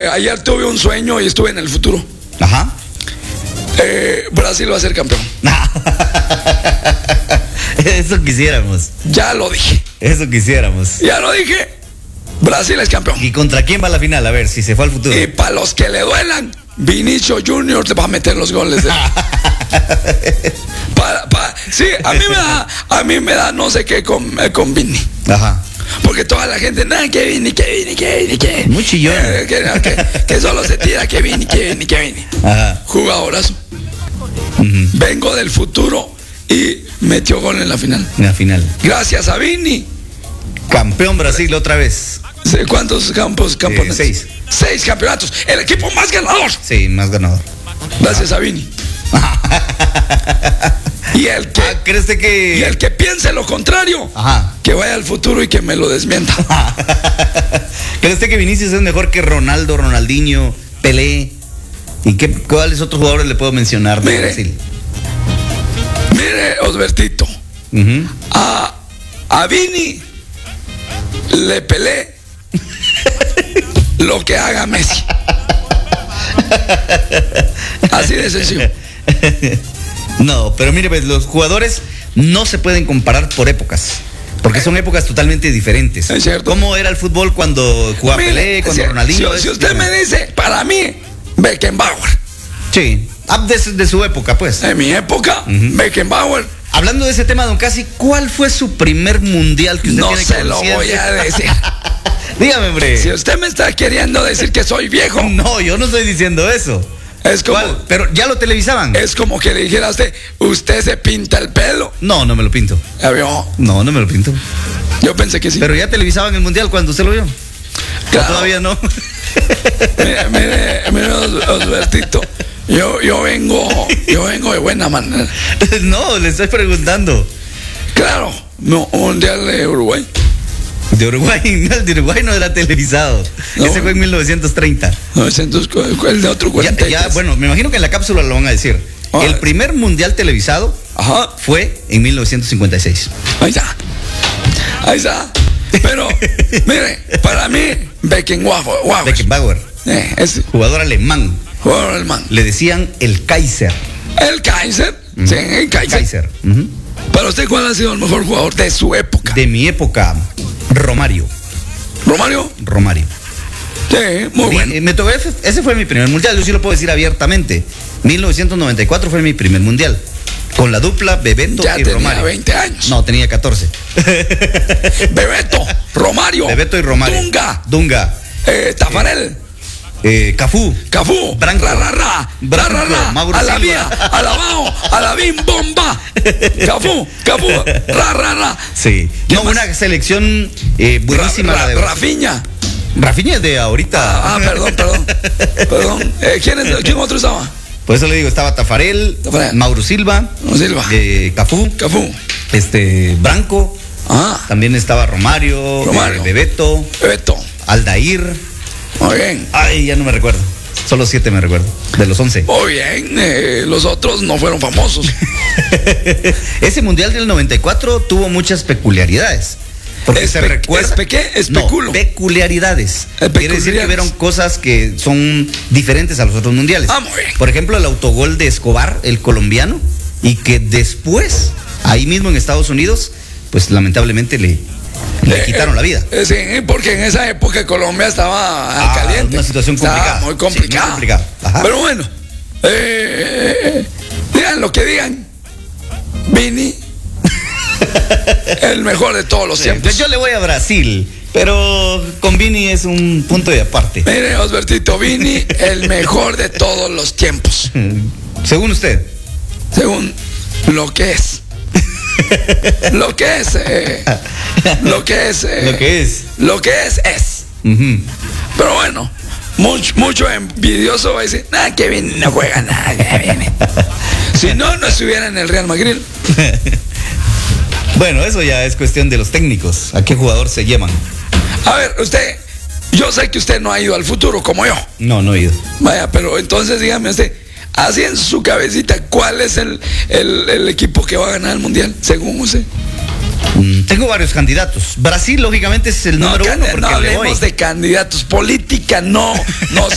ayer tuve un sueño y estuve en el futuro. Ajá. Brasil va a ser campeón. Eso quisiéramos. Ya lo dije. Eso quisiéramos. Ya lo dije. Brasil es campeón. ¿Y contra quién va a la final? A ver, si se fue al futuro. Y para los que le duelan, Vinicius Junior te va a meter los goles. Sí, a mí me da no sé qué con Vini. Ajá. Porque toda la gente, nada, que Vini. Muy chillón. Que solo se tira que Vini. Ajá. Jugadorazo. Vengo del futuro y metió gol en la final. En la final. Gracias a Vini. Campeón Brasil otra vez. ¿Cuántos campeonatos? 6. 6 campeonatos. El equipo más ganador. Sí, más ganador. Gracias a Vini. Y el que piense lo contrario, ajá, que vaya al futuro y que me lo desmienta. ¿Cree usted que Vinicius es mejor que Ronaldo, Ronaldinho, Pelé? ¿Y cuáles otros jugadores le puedo mencionar de Brasil? Mire, Osbertito, a Vini le Pelé lo que haga Messi. Así de sencillo. No, pero mire, pues, los jugadores no se pueden comparar por épocas, porque son épocas totalmente diferentes. Es cierto. ¿Cómo era el fútbol cuando jugaba Pelé, cuando Ronaldinho? Si usted me dice, para mí, Beckenbauer. Sí, de su época, pues. En mi época, Beckenbauer. Hablando de ese tema, don Casi, ¿cuál fue su primer mundial que usted tiene conciencia? No se lo voy a decir. Dígame, hombre. Si usted me está queriendo decir que soy viejo. No, yo no estoy diciendo eso. Es como, ¿cuál? Pero ya lo televisaban. Es como que le dijera a usted se pinta el pelo. No, no me lo pinto. ¿Ya vio? No, no me lo pinto. Yo pensé que sí. Pero ya televisaban el mundial cuando usted lo vio. Claro. Todavía no. Mire, Osbertito. Yo vengo de buena manera. No, le estoy preguntando. Claro, mundial de Uruguay. De Uruguay, no, el de Uruguay no era televisado. No. Ese fue en 1930. 900, el de otro 43. Ya, bueno, me imagino que en la cápsula lo van a decir. El primer mundial televisado fue en 1956. Ahí está. Pero, mire, para mí, Beckenbauer. Jugador alemán. Le decían el Kaiser. ¿El Kaiser? Sí, el Kaiser. ¿Para usted cuál ha sido el mejor jugador de su época? De mi época, Romario. ¿Romario? Sí, muy bueno. Ese fue mi primer mundial, yo sí lo puedo decir abiertamente. 1994 fue mi primer mundial. Con la dupla Bebeto y Romario. Ya tenía 20 años. No, tenía 14. Bebeto, Romario. Bebeto y Romario. Dunga. Tafarel. Cafú. Branco. Mauro a la Silva. vía, alabao, alabim, bomba. Cafú, Sí. No, una selección buenísima. Rafinha es de ahorita. Perdón. ¿Quién otro estaba? Por eso le digo, estaba Tafarel. Mauro Silva. Cafú. Branco. También estaba Romario. Bebeto. Aldair. Muy bien. Ay, ya no me recuerdo. Solo 7 me recuerdo, de los 11. Muy bien, los otros no fueron famosos. Ese mundial del 94 tuvo muchas peculiaridades. Porque se recuerda. Especulo. Peculiaridades. Quiere decir que vieron cosas que son diferentes a los otros mundiales. Muy bien. Por ejemplo, el autogol de Escobar, el colombiano, y que después, ahí mismo en Estados Unidos, pues lamentablemente le quitaron la vida. Sí, porque en esa época Colombia estaba caliente. Una situación complicada. Muy complicada. Sí, muy complicada. Pero bueno, digan lo que digan. Vini, el mejor de todos los tiempos. Yo le voy a Brasil, pero con Vini es un punto de aparte. Mire, Osbertito, Vini, el mejor de todos los tiempos. Según usted. Según lo que es. Lo que es. Pero bueno, mucho envidioso va a decir, que Vini no juega nada, si no estuviera en el Real Madrid. Bueno, eso ya es cuestión de los técnicos. ¿A qué jugador se llevan? A ver, yo sé que usted no ha ido al futuro como yo. No he ido. Vaya, pero entonces dígame usted, así en su cabecita, ¿cuál es el equipo que va a ganar el mundial, según usted? Tengo varios candidatos. Brasil, lógicamente, es el número uno. No hablemos de candidatos. Política, no